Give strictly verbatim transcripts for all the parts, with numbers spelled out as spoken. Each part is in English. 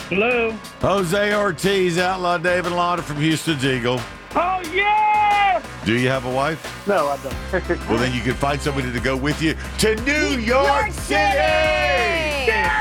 Hello. Jose Ortiz, Outlaw David Lauder from Houston's Eagle. Oh, yeah! Do you have a wife? No, I don't. Well, then you can find somebody to go with you to New York, York City! Yeah!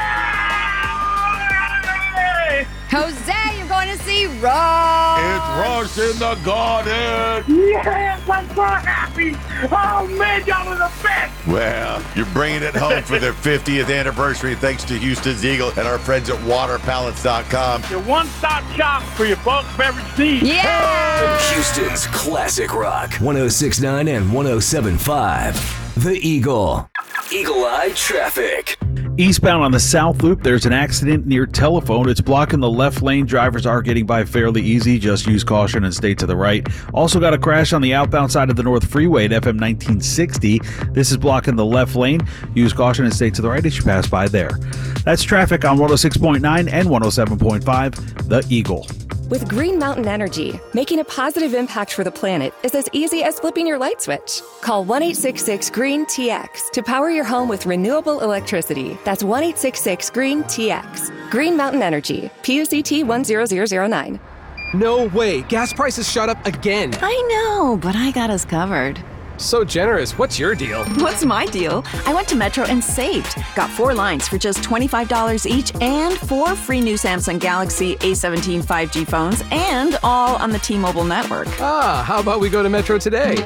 Jose, you're going to see Rush. It's Rush in the Garden. Yes, I'm so happy. Oh, man, y'all are the best. Well, you're bringing it home for their fiftieth anniversary thanks to Houston's Eagle and our friends at water pallets dot com. Your one-stop shop for your bulk beverage needs. Yeah! Houston's classic rock. one oh six point nine and one oh seven point five. The Eagle. Eagle Eye Traffic. Eastbound on the South Loop, there's an accident near Telephone. It's blocking the left lane. Drivers are getting by fairly easy. Just use caution and stay to the right. Also got a crash on the outbound side of the North Freeway at F M nineteen sixty. This is blocking the left lane. Use caution and stay to the right as you pass by there. That's traffic on one oh six point nine and one oh seven point five, The Eagle. With Green Mountain Energy, making a positive impact for the planet is as easy as flipping your light switch. Call one eight six six green T X to power your home with renewable electricity. That's one eight six six green T X. Green Mountain Energy, P U C T one zero zero zero nine. No way, gas prices shot up again. I know, but I got us covered. So generous. What's your deal? What's my deal? I went to Metro and saved. Got four lines for just twenty-five dollars each and four free new Samsung Galaxy A seventeen five G phones and all on the T-Mobile network. Ah, how about we go to Metro today?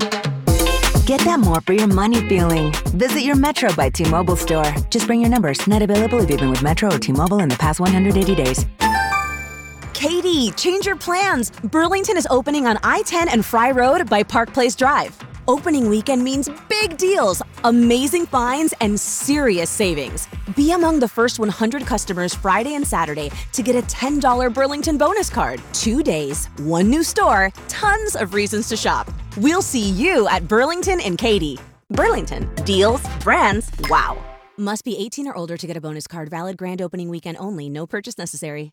Get that more for your money feeling. Visit your Metro by T-Mobile store. Just bring your numbers. Not available if you've been with Metro or T-Mobile in the past one hundred eighty days. Katie, change your plans. Burlington is opening on I ten and Fry Road by Park Place Drive. Opening weekend means big deals, amazing finds, and serious savings. Be among the first one hundred customers Friday and Saturday to get a ten dollars Burlington bonus card. Two days, one new store, tons of reasons to shop. We'll see you at Burlington and Katy. Burlington, deals, brands, wow. Must be eighteen or older to get a bonus card. Valid grand opening weekend only. No purchase necessary.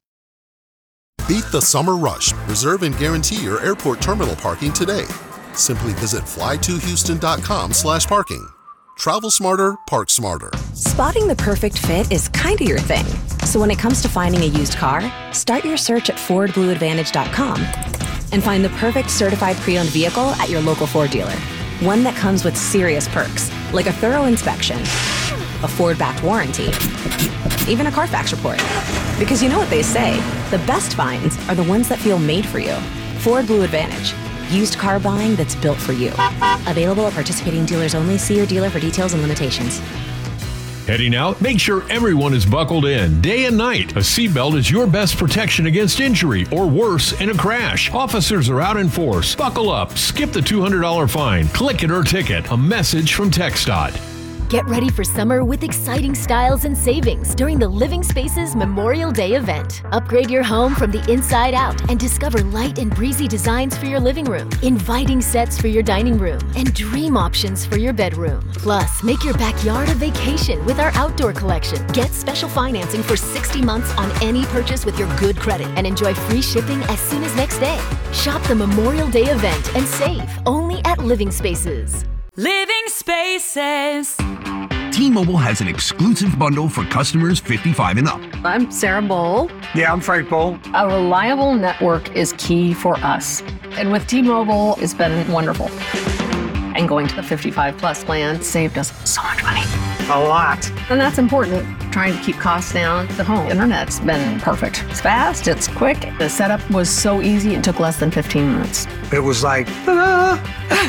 Beat the summer rush. Reserve and guarantee your airport terminal parking today. Simply visit fly to houston dot com slash parking. Travel smarter, park smarter. Spotting the perfect fit is kind of your thing. So when it comes to finding a used car, start your search at ford blue advantage dot com and find the perfect certified pre-owned vehicle at your local Ford dealer. One that comes with serious perks, like a thorough inspection, a Ford-backed warranty, even a Carfax report. Because you know what they say, the best finds are the ones that feel made for you. Ford Blue Advantage. Used car buying that's built for you. Available at participating dealers only. See your dealer for details and limitations. Heading out? Make sure everyone is buckled in, day and night. A seatbelt is your best protection against injury, or worse, in a crash. Officers are out in force. Buckle up. Skip the two hundred dollars fine. Click it or ticket. A message from TxDOT. Get ready for summer with exciting styles and savings during the Living Spaces Memorial Day event. Upgrade your home from the inside out and discover light and breezy designs for your living room, inviting sets for your dining room, and dream options for your bedroom. Plus, make your backyard a vacation with our outdoor collection. Get special financing for sixty months on any purchase with your good credit and enjoy free shipping as soon as next day. Shop the Memorial Day event and save only at Living Spaces. Living Spaces. T-Mobile has an exclusive bundle for customers fifty-five and up. I'm Sarah Bowl. Yeah, I'm Frank Bowl. A reliable network is key for us. And with T-Mobile, it's been wonderful. And going to the fifty-five plus plan saved us so much money. A lot. And that's important. Trying to keep costs down. The home internet's been perfect. It's fast, it's quick. The setup was so easy, it took less than fifteen minutes. It was like, ta-da!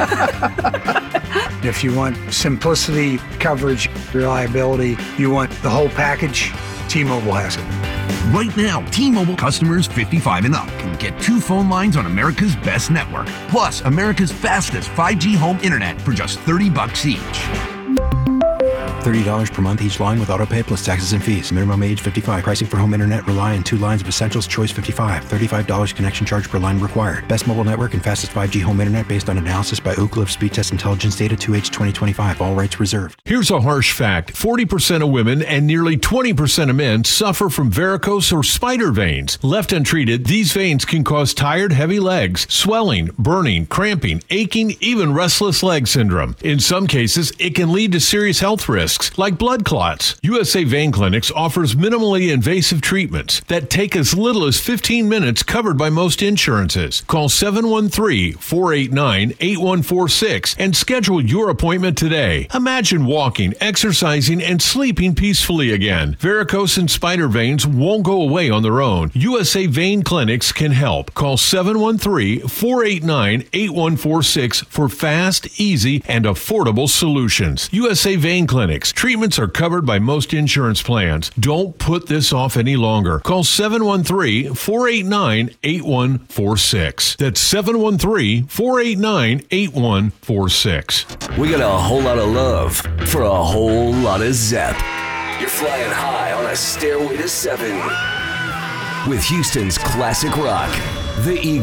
If you want simplicity, coverage, reliability, you want the whole package, T-Mobile has it. Right now, T-Mobile customers fifty-five and up can get two phone lines on America's best network, plus America's fastest five G home internet for just thirty bucks each. thirty dollars per month each line with autopay plus taxes and fees. Minimum age fifty-five. Pricing for home internet rely on two lines of Essentials Choice fifty-five. thirty-five dollars connection charge per line required. Best mobile network and fastest five G home internet based on analysis by Ookla of Speed Test Intelligence Data two H twenty twenty-five. All rights reserved. Here's a harsh fact. forty percent of women and nearly twenty percent of men suffer from varicose or spider veins. Left untreated, these veins can cause tired, heavy legs, swelling, burning, cramping, aching, even restless leg syndrome. In some cases, it can lead to serious health risks. risks like blood clots. U S A Vein Clinics offers minimally invasive treatments that take as little as fifteen minutes, covered by most insurances. Call seven one three, four eight nine, eight one four six and schedule your appointment today. Imagine walking, exercising, and sleeping peacefully again. Varicose and spider veins won't go away on their own. U S A Vein Clinics can help. Call seven one three, four eight nine, eight one four six for fast, easy, and affordable solutions. U S A Vein Clinics. Treatments are covered by most insurance plans. Don't put this off any longer. Call seven one three, four eight nine, eight one four six. That's seven one three, four eight nine, eight one four six. We got a whole lot of love for a whole lot of zep. You're flying high on a stairway to seven with Houston's classic rock, The Eagle.